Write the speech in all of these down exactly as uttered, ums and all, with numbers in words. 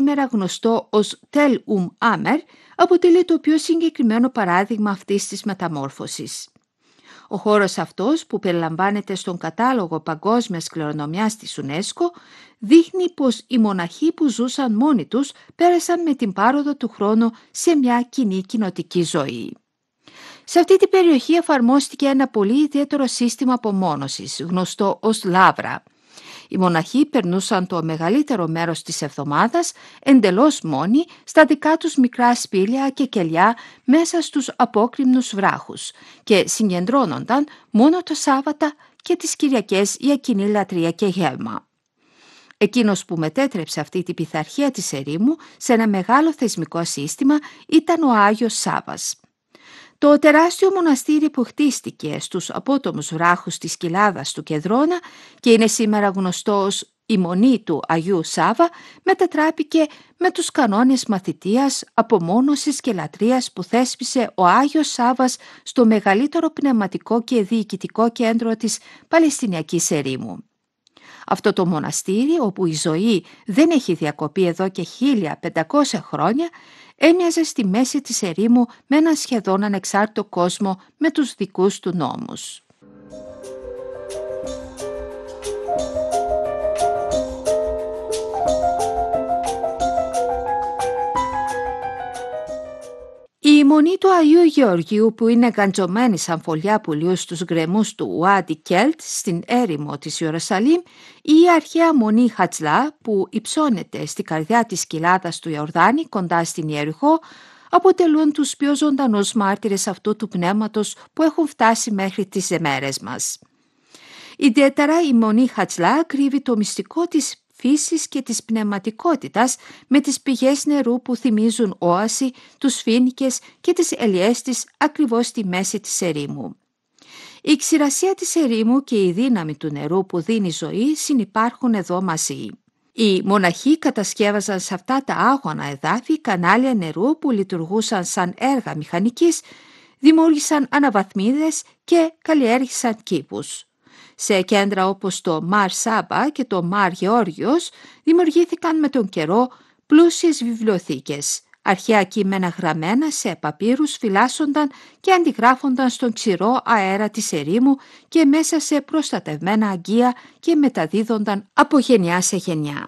σήμερα γνωστό ως Tel Um Amer, αποτελεί το πιο συγκεκριμένο παράδειγμα αυτής της μεταμόρφωσης. Ο χώρος αυτός, που περιλαμβάνεται στον κατάλογο παγκόσμιας κληρονομιάς της UNESCO, δείχνει πως οι μοναχοί που ζούσαν μόνοι τους πέρασαν με την πάροδο του χρόνου σε μια κοινή κοινοτική ζωή. Σε αυτή την περιοχή εφαρμόστηκε ένα πολύ ιδιαίτερο σύστημα απομόνωσης, γνωστό ως λάβρα. Οι μοναχοί περνούσαν το μεγαλύτερο μέρος της εβδομάδας εντελώς μόνοι στα δικά τους μικρά σπήλια και κελιά μέσα στους απόκρημνους βράχους και συγκεντρώνονταν μόνο το Σάββατα και τις Κυριακές για κοινή λατρεία και γεύμα. Εκείνος που μετέτρεψε αυτή την πειθαρχία της ερήμου σε ένα μεγάλο θεσμικό σύστημα ήταν ο Άγιος Σάββας. Το τεράστιο μοναστήρι που χτίστηκε στους απότομους βράχους της κοιλάδας του Κεδρόνα και είναι σήμερα γνωστό ως η Μονή του Αγίου Σάββα, μετατράπηκε με τους κανόνες μαθητείας, απομόνωσης και λατρείας που θέσπισε ο Άγιος Σάββας στο μεγαλύτερο πνευματικό και διοικητικό κέντρο της Παλαιστινιακής ερήμου. Αυτό το μοναστήρι, όπου η ζωή δεν έχει διακοπεί εδώ και χίλια πεντακόσια χρόνια, έμοιαζε στη μέση της ερήμου με έναν σχεδόν ανεξάρτητο κόσμο με τους δικούς του νόμους. Η Μονή του Αγίου Γεωργίου, που είναι γαντζωμένη σαν φωλιά πουλιού στους γκρεμούς του Ουάντι Κέλτ στην έρημο της Ιερουσαλήμ, ή η αρχαία Μονή Χατζλά, που υψώνεται στη καρδιά της κοιλάδας του Ιορδάνη κοντά στην Ιεριχώ, αποτελούν τους πιο ζωντανούς μάρτυρες αυτού του πνεύματος που έχουν φτάσει μέχρι τις ημέρες μας. Ιδιαίτερα η Μονή Χατζλά κρύβει το μυστικό της φύσης και της πνευματικότητας με τις πηγές νερού που θυμίζουν όαση, τους φοίνικες και τις ελιές της ακριβώς στη μέση της ερήμου. Η ξηρασία της ερήμου και η δύναμη του νερού που δίνει ζωή συνυπάρχουν εδώ μαζί. Οι μοναχοί κατασκεύαζαν σε αυτά τα άγωνα εδάφη κανάλια νερού που λειτουργούσαν σαν έργα μηχανικής, δημιούργησαν αναβαθμίδες και καλλιέργησαν κήπους. Σε κέντρα όπως το Μαρ Σάμπα και το Μαρ Γεώργιος δημιουργήθηκαν με τον καιρό πλούσιες βιβλιοθήκες. Αρχαία κείμενα γραμμένα σε παπύρους φυλάσσονταν και αντιγράφονταν στον ξηρό αέρα της ερήμου και μέσα σε προστατευμένα αγγεία και μεταδίδονταν από γενιά σε γενιά.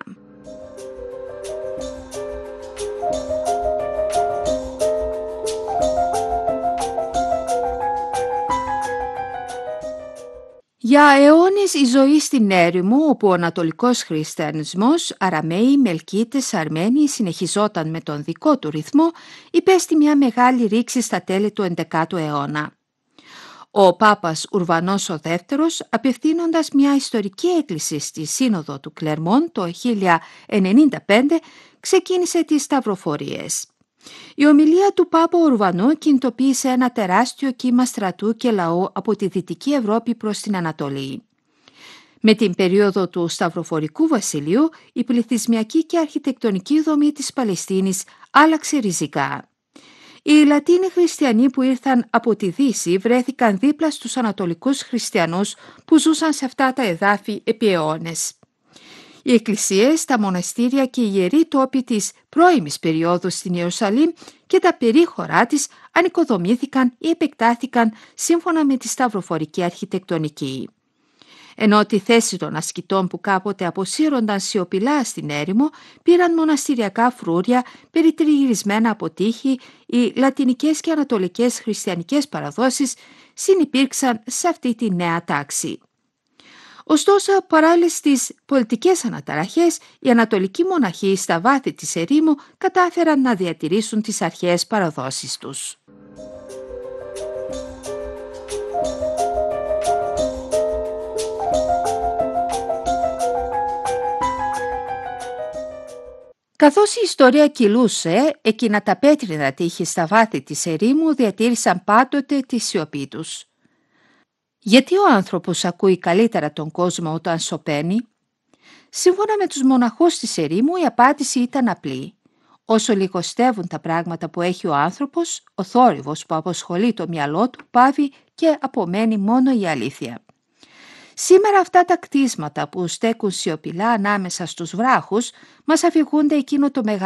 Για αιώνες η ζωή στην έρημο, όπου ο ανατολικός χριστιανισμός, Αραμαίοι, Μελκίτες, Αρμένοι, συνεχιζόταν με τον δικό του ρυθμό, υπέστη μια μεγάλη ρήξη στα τέλη του ενδεκάτου αιώνα. Ο Πάπας Ουρβανός ο Δεύτερος, απευθύνοντας μια ιστορική έκκληση στη Σύνοδο του Κλερμόν το χίλια ενενήντα πέντε, ξεκίνησε τις σταυροφορίες. Η ομιλία του Πάπα Ουρβανού κινητοποίησε ένα τεράστιο κύμα στρατού και λαού από τη Δυτική Ευρώπη προς την Ανατολή. Με την περίοδο του Σταυροφορικού Βασιλείου, η πληθυσμιακή και αρχιτεκτονική δομή της Παλαιστίνης άλλαξε ριζικά. Οι Λατίνοι χριστιανοί που ήρθαν από τη Δύση βρέθηκαν δίπλα στους Ανατολικούς χριστιανούς που ζούσαν σε αυτά τα εδάφη επί αιώνες. Οι εκκλησίες, τα μοναστήρια και οι ιεροί τόποι της πρώιμης περίοδου στην Ιερουσαλήμ και τα περίχωρά της ανοικοδομήθηκαν ή επεκτάθηκαν σύμφωνα με τη σταυροφορική αρχιτεκτονική. Ενώ τη θέση των ασκητών που κάποτε αποσύρονταν σιωπηλά στην έρημο πήραν μοναστηριακά φρούρια περιτριγυρισμένα από τείχη, οι λατινικές και ανατολικές χριστιανικές παραδόσεις συνυπήρξαν σε αυτή τη νέα τάξη. Ωστόσο, παράλληλα στις πολιτικές αναταραχές, οι ανατολικοί μοναχοί στα βάθη της ερήμου κατάφεραν να διατηρήσουν τις αρχαίες παραδόσεις τους. Καθώς η ιστορία κυλούσε, εκείνα τα πέτρινα τείχη στα βάθη της ερήμου διατήρησαν πάντοτε τη σιωπή τους. Γιατί ο άνθρωπος ακούει καλύτερα τον κόσμο όταν σωπαίνει? Σύμφωνα με τους μοναχούς της ερήμου, η απάντηση ήταν απλή. Όσο λιγοστεύουν τα πράγματα που έχει ο άνθρωπος, ο θόρυβος που αποσχολεί το μυαλό του πάβει και απομένει μόνο η αλήθεια. Σήμερα αυτά τα κτίσματα που στέκουν σιωπηλά ανάμεσα στους βράχους μας αφηγούνται εκείνο το μεγάλο